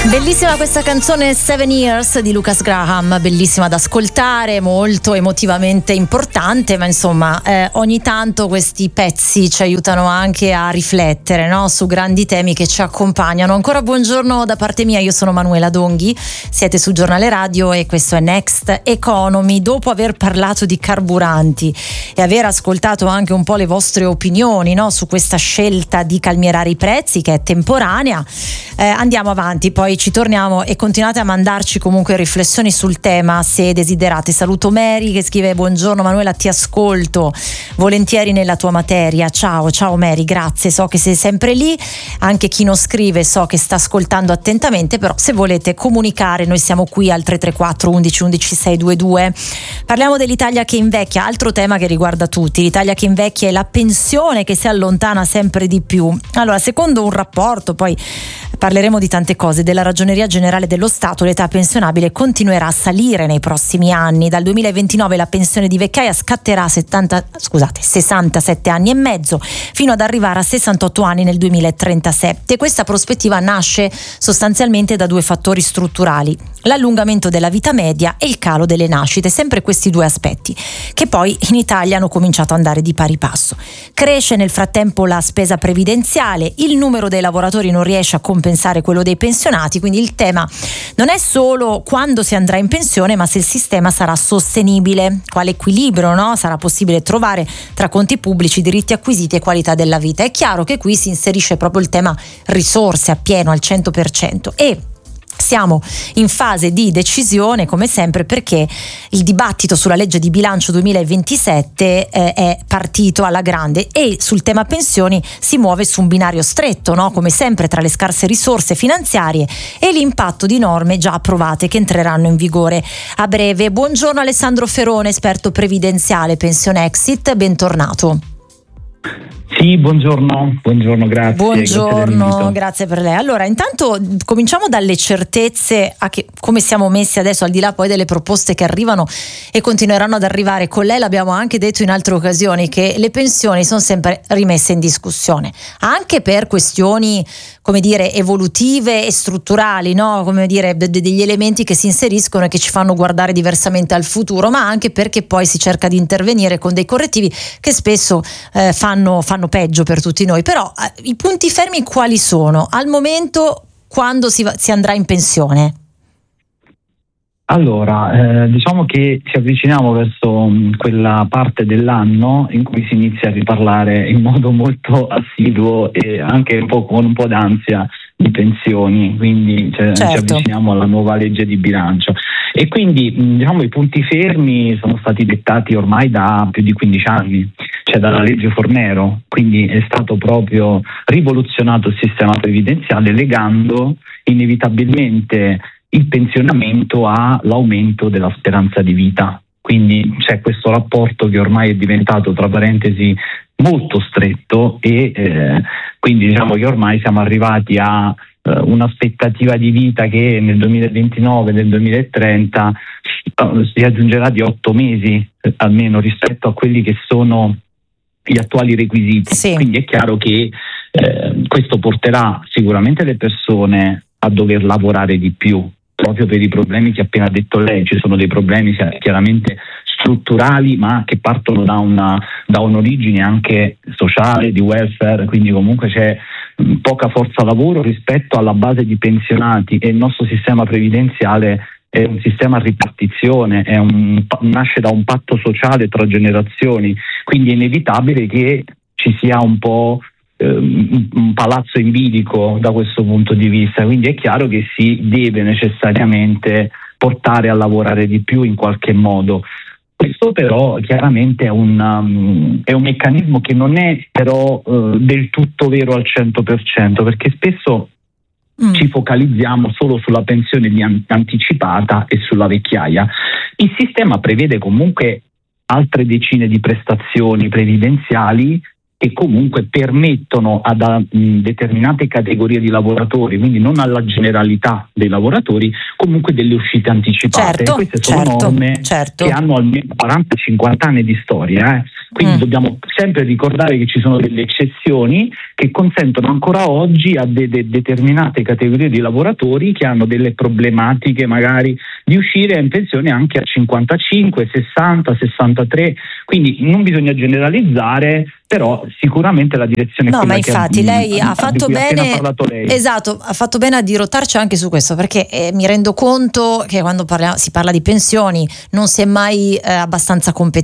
Bellissima questa canzone 7 Years di Lucas Graham, bellissima da ascoltare, molto emotivamente importante, ma insomma ogni tanto questi pezzi ci aiutano anche a riflettere, no? Su grandi temi che ci accompagnano. Ancora buongiorno da parte mia, io sono Manuela Donghi, siete su Giornale Radio e questo è Next Economy. Dopo aver parlato di carburanti e aver ascoltato anche un po' le vostre opinioni, no? Su questa scelta di calmierare i prezzi che è temporanea, andiamo avanti, poi ci torniamo e continuate a mandarci comunque riflessioni sul tema se desiderate. Saluto Mary che scrive: buongiorno Manuela, ti ascolto volentieri nella tua materia. Ciao Mary, grazie, so che sei sempre lì. Anche chi non scrive so che sta ascoltando attentamente, però se volete comunicare noi siamo qui al 334 11 11 622. Parliamo dell'Italia che invecchia, altro tema che riguarda tutti. L'Italia che invecchia e la pensione che si allontana sempre di più. Allora, secondo un rapporto, poi parleremo di tante cose, della Ragioneria Generale dello Stato, l'età pensionabile continuerà a salire nei prossimi anni. Dal 2029 la pensione di vecchiaia scatterà a 67 anni e mezzo, fino ad arrivare a 68 anni nel 2037. Questa prospettiva nasce sostanzialmente da due fattori strutturali: l'allungamento della vita media e il calo delle nascite, sempre questi due aspetti, che poi in Italia hanno cominciato ad andare di pari passo. Cresce nel frattempo la spesa previdenziale, il numero dei lavoratori non riesce a compensare quello dei pensionati, quindi il tema non è solo quando si andrà in pensione, ma se il sistema sarà sostenibile, quale equilibrio, no? Sarà possibile trovare tra conti pubblici, diritti acquisiti e qualità della vita. È chiaro che qui si inserisce proprio il tema risorse appieno al 100% e siamo in fase di decisione come sempre, perché il dibattito sulla legge di bilancio 2027 è partito alla grande e sul tema pensioni si muove su un binario stretto, no? Come sempre, tra le scarse risorse finanziarie e l'impatto di norme già approvate che entreranno in vigore a breve. Buongiorno Alessandro Ferone, esperto previdenziale Pensione Exit, bentornato. Sì, buongiorno, grazie. Buongiorno, grazie per lei. Allora, intanto cominciamo dalle certezze, a che, come siamo messi adesso, al di là poi delle proposte che arrivano e continueranno ad arrivare. Con lei l'abbiamo anche detto in altre occasioni che le pensioni sono sempre rimesse in discussione, anche per questioni, come dire, evolutive e strutturali, no? Come dire, degli elementi che si inseriscono e che ci fanno guardare diversamente al futuro, ma anche perché poi si cerca di intervenire con dei correttivi che spesso fanno peggio per tutti noi. Però i punti fermi quali sono al momento quando si andrà in pensione? Allora, diciamo che ci avviciniamo verso quella parte dell'anno in cui si inizia a riparlare in modo molto assiduo e anche con un po' d'ansia di pensioni, quindi ci avviciniamo alla nuova legge di bilancio e quindi diciamo i punti fermi sono stati dettati ormai da più di 15 anni, cioè dalla legge Fornero, quindi è stato proprio rivoluzionato il sistema previdenziale legando inevitabilmente il pensionamento all'aumento della speranza di vita. Quindi c'è questo rapporto che ormai è diventato, tra parentesi, molto stretto e quindi diciamo che ormai siamo arrivati a un'aspettativa di vita che nel 2029, nel 2030 si aggiungerà di 8 mesi almeno rispetto a quelli che sono gli attuali requisiti. Sì. Quindi è chiaro che questo porterà sicuramente le persone a dover lavorare di più, proprio per i problemi che ha appena detto lei. Ci sono dei problemi chiaramente strutturali, ma che partono da un'origine anche sociale, di welfare, quindi comunque c'è poca forza lavoro rispetto alla base di pensionati e il nostro sistema previdenziale è un sistema a ripartizione, nasce da un patto sociale tra generazioni, quindi è inevitabile che ci sia un po' un palazzo in bilico da questo punto di vista, quindi è chiaro che si deve necessariamente portare a lavorare di più in qualche modo. Questo però chiaramente è un meccanismo che non è però del tutto vero al 100%, perché spesso ci focalizziamo solo sulla pensione anticipata e sulla vecchiaia. Il sistema prevede comunque altre decine di prestazioni previdenziali che comunque permettono a determinate categorie di lavoratori, quindi non alla generalità dei lavoratori, comunque delle uscite anticipate. Queste sono norme che hanno almeno 40-50 anni di storia. Quindi dobbiamo sempre ricordare che ci sono delle eccezioni che consentono ancora oggi a determinate categorie di lavoratori che hanno delle problematiche magari di uscire in pensione anche a 55, 60, 63, quindi non bisogna generalizzare, però sicuramente la direzione è quella. No, ma infatti lei ha fatto bene, lei. Esatto, ha fatto bene a dirottarci anche su questo, perché mi rendo conto che quando si parla di pensioni non si è mai abbastanza competenti